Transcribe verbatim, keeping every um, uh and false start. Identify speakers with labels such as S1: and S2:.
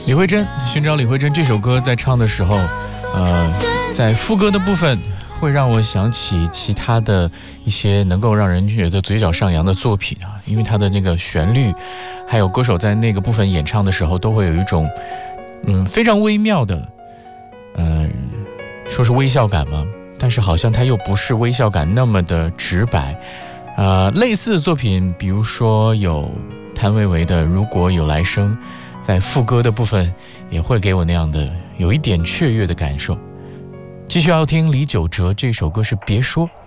S1: 李慧珍，寻找李慧珍这首歌在唱的时候，呃，在副歌的部分会让我想起其他的一些能够让人觉得嘴角上扬的作品啊，因为它的那个旋律，还有歌手在那个部分演唱的时候，都会有一种嗯非常微妙的，嗯、呃，说是微笑感吗？但是好像它又不是微笑感那么的直白。呃，类似的作品，比如说有谭维维的《如果有来生》，在副歌的部分也会给我那样的有一点雀跃的感受。继续要听李玖哲这首歌是《别说》。